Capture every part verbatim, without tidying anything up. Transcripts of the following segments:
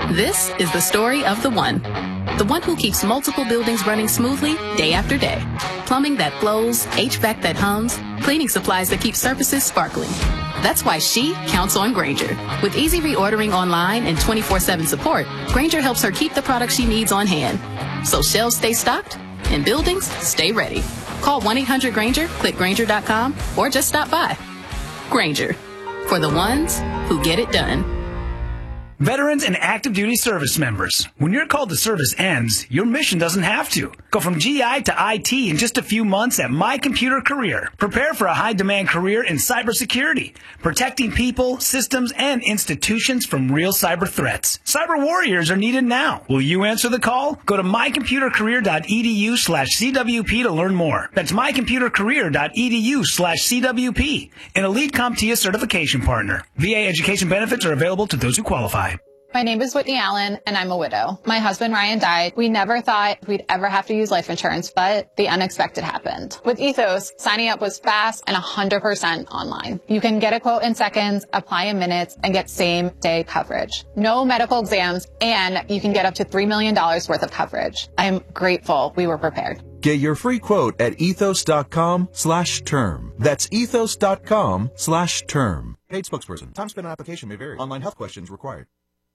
This is the story of the one. The one who keeps multiple buildings running smoothly day after day. Plumbing that flows, H V A C that hums, cleaning supplies that keep surfaces sparkling. That's why she counts on Grainger. With easy reordering online and twenty-four seven support, Grainger helps her keep the products she needs on hand. So shelves stay stocked and buildings stay ready. Call one eight hundred Grainger, click Grainger dot com, or just stop by. Grainger, for the ones who get it done. Veterans and active duty service members, when your call to service ends, your mission doesn't have to. Go from G I to I T in just a few months at My Computer Career. Prepare for a high-demand career in cybersecurity, protecting people, systems, and institutions from real cyber threats. Cyber warriors are needed now. Will you answer the call? Go to my computer career dot e d u slash C W P to learn more. That's my computer career dot e d u slash C W P, an elite CompTIA certification partner. V A education benefits are available to those who qualify. My name is Whitney Allen, and I'm a widow. My husband, Ryan, died. We never thought we'd ever have to use life insurance, but the unexpected happened. With Ethos, signing up was fast and one hundred percent online. You can get a quote in seconds, apply in minutes, and get same-day coverage. No medical exams, and you can get up to three million dollars worth of coverage. I'm grateful we were prepared. Get your free quote at ethos dot com slash term. That's ethos dot com slash term. Paid spokesperson. Time spent on application may vary. Online health questions required.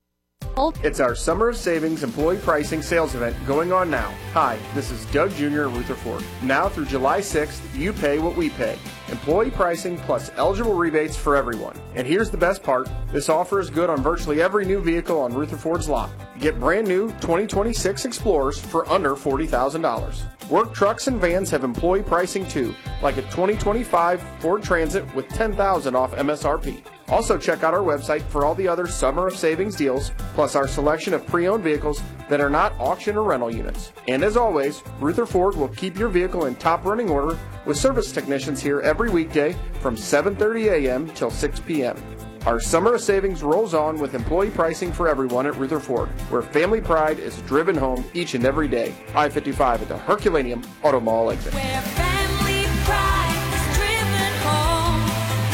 It's our Summer of Savings Employee Pricing Sales Event going on now. Hi, this is Doug Junior at Rutherford. Now through July sixth, you pay what we pay. Employee pricing plus eligible rebates for everyone. And here's the best part. This offer is good on virtually every new vehicle on Rutherford's lot. Get brand new twenty twenty-six Explorers for under forty thousand dollars. Work trucks and vans have employee pricing too, like a twenty twenty-five Ford Transit with ten thousand dollars off M S R P. Also check out our website for all the other Summer of Savings deals, plus our selection of pre-owned vehicles that are not auction or rental units. And as always, Rutherford will keep your vehicle in top running order with service technicians here every weekday from seven thirty a.m. till six p.m. Our Summer of Savings rolls on with employee pricing for everyone at Rutherford, where family pride is driven home each and every day. I fifty-five at the Herculaneum Auto Mall exit. Where family pride is driven home.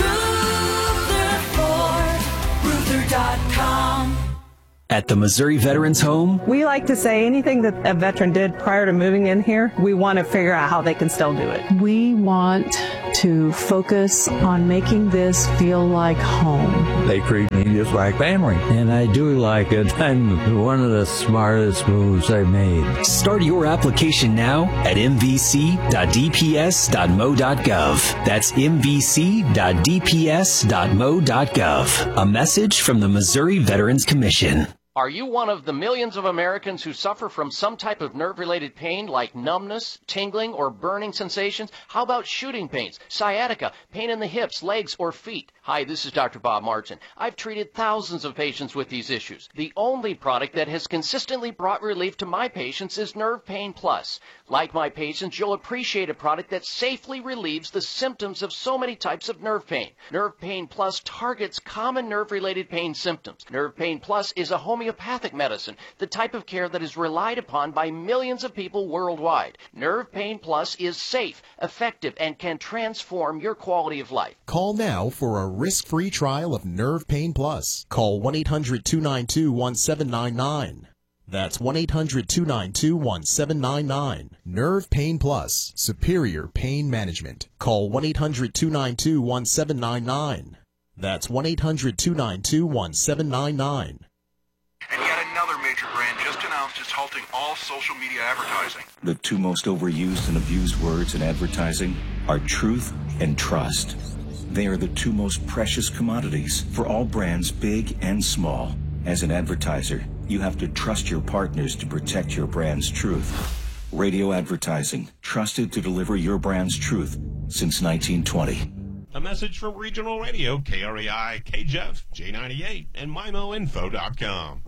Rutherford, Ruther dot com. At the Missouri Veterans Home, we like to say anything that a veteran did prior to moving in here, we want to figure out how they can still do it. We want to focus on making this feel like home. They treat me just like family. And I do like it. I'm one of the smartest moves I made. Start your application now at m v c dot d p s dot m o dot gov. That's m v c dot d p s dot m o dot gov. A message from the Missouri Veterans Commission. Are you one of the millions of Americans who suffer from some type of nerve-related pain like numbness, tingling, or burning sensations? How about shooting pains, sciatica, pain in the hips, legs, or feet? Hi, this is Doctor Bob Martin. I've treated thousands of patients with these issues. The only product that has consistently brought relief to my patients is Nerve Pain Plus. Like my patients, you'll appreciate a product that safely relieves the symptoms of so many types of nerve pain. Nerve Pain Plus targets common nerve-related pain symptoms. Nerve Pain Plus is a homeopathic medicine, the type of care that is relied upon by millions of people worldwide. Nerve Pain Plus is safe, effective, and can transform your quality of life. Call now for a risk-free trial of Nerve Pain Plus. Call one eight hundred two nine two one seven nine nine. That's one eight hundred two nine two one seven nine nine. Nerve Pain Plus, superior pain management. Call one eight hundred two nine two one seven nine nine. That's one eight hundred two nine two one seven nine nine. And yet another major brand just announced it's halting all social media advertising. The two most overused and abused words in advertising are truth and trust. They are the two most precious commodities for all brands, big and small. As an advertiser, you have to trust your partners to protect your brand's truth. Radio advertising, trusted to deliver your brand's truth since nineteen twenty. A message from Regional Radio, K R E I, K J E F, J ninety-eight, and M I M O info dot com.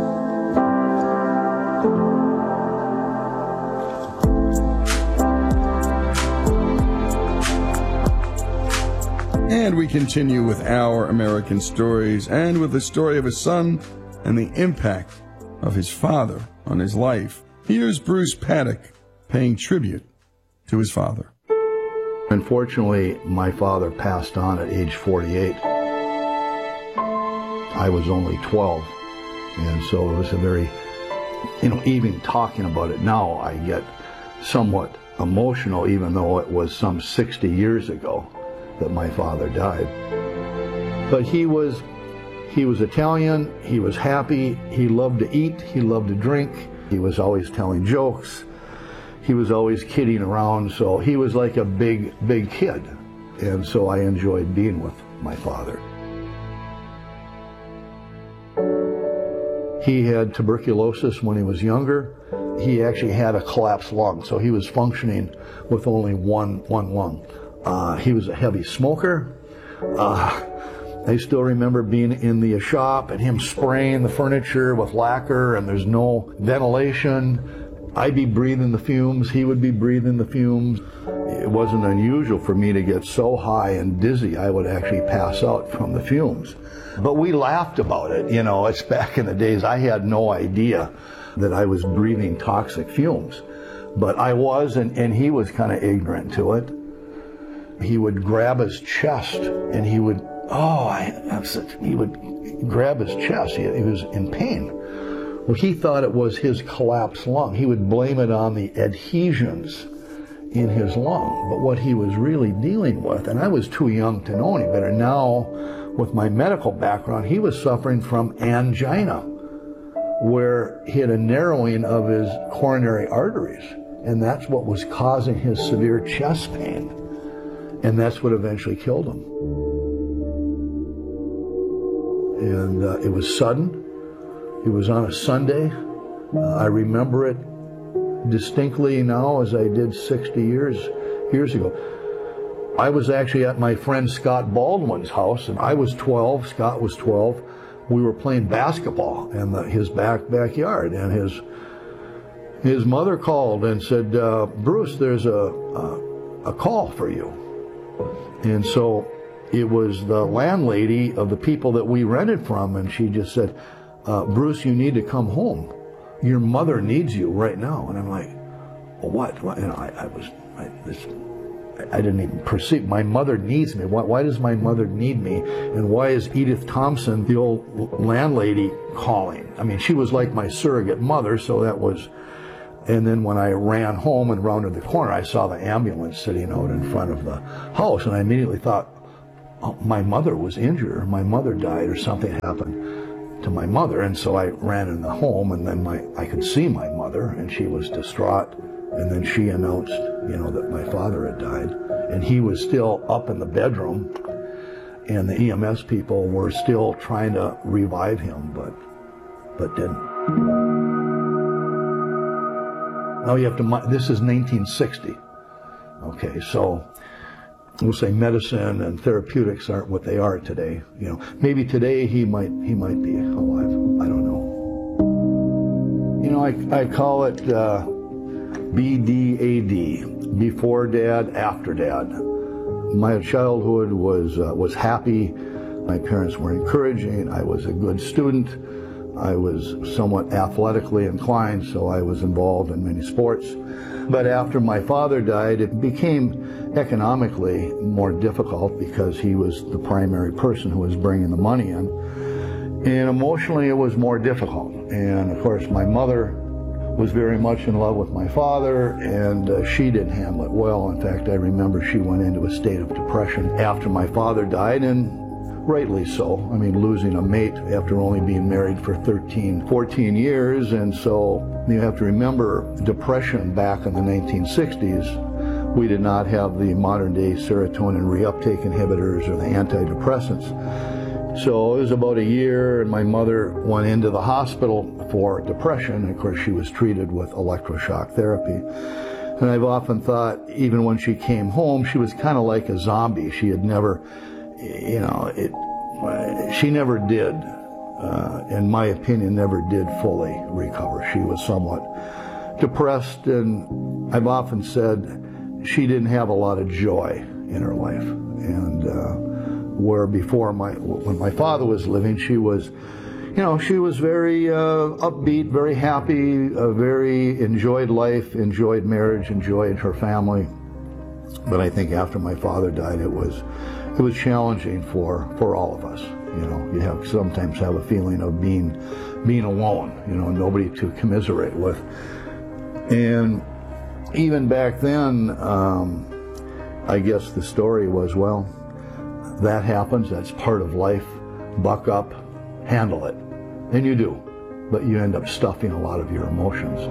And we continue with our American stories, and with the story of his son and the impact of his father on his life. Here's Bruce Paddock paying tribute to his father. Unfortunately, my father passed on at age forty-eight. I was only twelve, And so it was a very, you know, even talking about it now, I get somewhat emotional, even though it was some sixty years ago that my father died. But he was, he was Italian, he was happy, he loved to eat, he loved to drink, he was always telling jokes, he was always kidding around, so he was like a big, big kid. And so I enjoyed being with my father. He had tuberculosis when he was younger. He actually had a collapsed lung, so he was functioning with only one, one lung. Uh, he was a heavy smoker. Uh, I still remember being in the shop and him spraying the furniture with lacquer, and there's no ventilation. I'd be breathing the fumes, he would be breathing the fumes. It wasn't unusual for me to get so high and dizzy I would actually pass out from the fumes. But we laughed about it, you know, it's back in the days. I had no idea that I was breathing toxic fumes. But I was, and, and he was kind of ignorant to it. He would grab his chest, and he would, oh, I, I'm such, he would grab his chest. He, he was in pain. Well, he thought it was his collapsed lung. He would blame it on the adhesions in his lung. But what he was really dealing with, and I was too young to know any better, now with my medical background, he was suffering from angina, where he had a narrowing of his coronary arteries, and that's what was causing his severe chest pain, and that's what eventually killed him. And uh, it was sudden. It was on a Sunday. Uh, I remember it distinctly now as I did sixty years years ago. I was actually at my friend Scott Baldwin's house, and I was twelve, Scott was twelve. We were playing basketball in the, his back backyard, and his his mother called and said, uh, Bruce, there's a, a a call for you. And so it was the landlady of the people that we rented from, and she just said, uh, Bruce, you need to come home. Your mother needs you right now. And I'm like, well, what? what? You know, I, I was, I, this, I didn't even perceive. My mother needs me. Why, why does my mother need me? And why is Edith Thompson, the old landlady, calling? I mean, she was like my surrogate mother, so that was... And then when I ran home and rounded the corner, I saw the ambulance sitting out in front of the house, and I immediately thought, oh, my mother was injured, or my mother died, or something happened to my mother. And so I ran in the home, and then my I could see my mother, and she was distraught. And then she announced, you know, that my father had died. And he was still up in the bedroom, and the E M S people were still trying to revive him, but but didn't. Now you have to, this is nineteen sixty. Okay, so we'll say medicine and therapeutics aren't what they are today. You know, maybe today he might he might be alive. I don't know. You know, I I call it uh, B D A D, before dad, after dad. My childhood was uh, was happy. My parents were encouraging. I was a good student. I was somewhat athletically inclined, so I was involved in many sports. But after my father died, it became economically more difficult because he was the primary person who was bringing the money in. And emotionally, it was more difficult. And of course, my mother was very much in love with my father, and uh, she didn't handle it well. In fact, I remember she went into a state of depression after my father died, and rightly so. I mean, losing a mate after only being married for thirteen, fourteen years. And so you have to remember, depression back in the nineteen sixties, we did not have the modern day serotonin reuptake inhibitors or the antidepressants. So it was about a year, and my mother went into the hospital for depression. And of course, she was treated with electroshock therapy. And I've often thought, even when she came home, she was kind of like a zombie. She had never, you know, it, she never did, uh, in my opinion, never did fully recover. She was somewhat depressed, and I've often said she didn't have a lot of joy in her life. And uh, where before, my when my father was living, she was, you know, she was very uh, upbeat, very happy, uh, very enjoyed life, enjoyed marriage, enjoyed her family. But I think after my father died, it was It was challenging for, for all of us, You know, you have sometimes have a feeling of being being alone, you know, nobody to commiserate with. And even back then, um, I guess the story was, well, that happens, that's part of life, buck up, handle it. And you do, but you end up stuffing a lot of your emotions.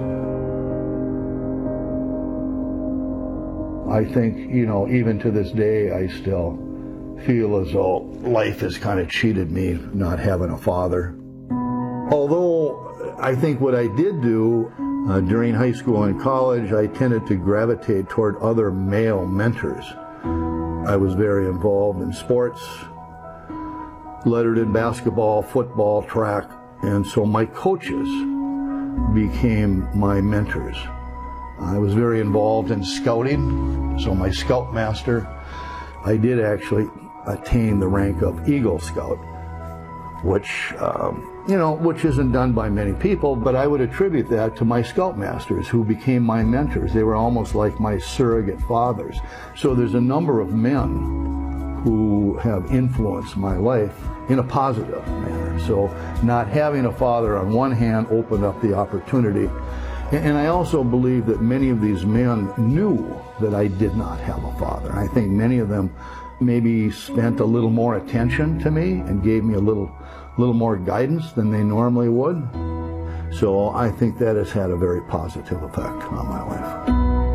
I think, you know, even to this day, I still feel as though life has kind of cheated me not having a father. Although I think what I did do uh, during high school and college, I tended to gravitate toward other male mentors. I was very involved in sports, lettered in basketball, football, track, and so my coaches became my mentors. I was very involved in scouting, so my scoutmaster, I did actually attain the rank of Eagle Scout, which, um, you know, which isn't done by many people, but I would attribute that to my scoutmasters who became my mentors. They were almost like my surrogate fathers. So there's a number of men who have influenced my life in a positive manner. So not having a father on one hand opened up the opportunity. And I also believe that many of these men knew that I did not have a father. I think many of them maybe spent a little more attention to me and gave me a little, little more guidance than they normally would. So I think that has had a very positive effect on my life.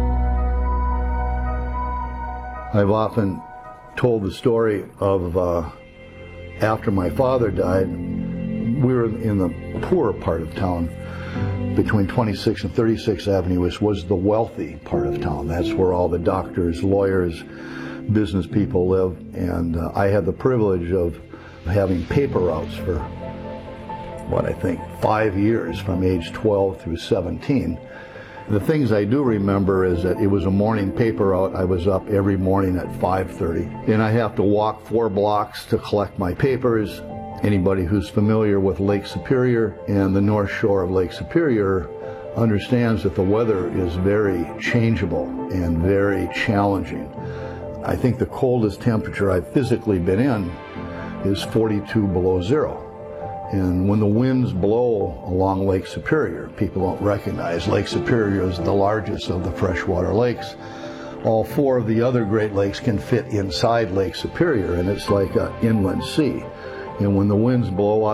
I've often told the story of uh, after my father died, we were in the poorer part of town. Between twenty-sixth and thirty-sixth Avenue was, was the wealthy part of town. That's where all the doctors, lawyers, business people live. And uh, I had the privilege of having paper routes for, what I think, five years from age twelve through seventeen. The things I do remember is that it was a morning paper route. I was up every morning at five thirty. And I have to walk four blocks to collect my papers. Anybody who's familiar with Lake Superior and the North Shore of Lake Superior understands that the weather is very changeable and very challenging. I think the coldest temperature I've physically been in is forty-two below zero. And when the winds blow along Lake Superior, people don't recognize Lake Superior is the largest of the freshwater lakes. All four of the other Great Lakes can fit inside Lake Superior, and it's like an inland sea. And when the winds blow out